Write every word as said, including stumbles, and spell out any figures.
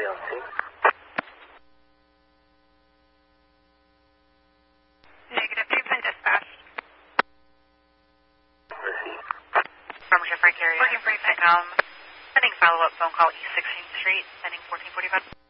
Anybody on scene? Negative, you've been dispatched. Receive. From your Frank area. Looking for you, um, sending follow-up phone call East sixteenth Street, sending fourteen forty-five.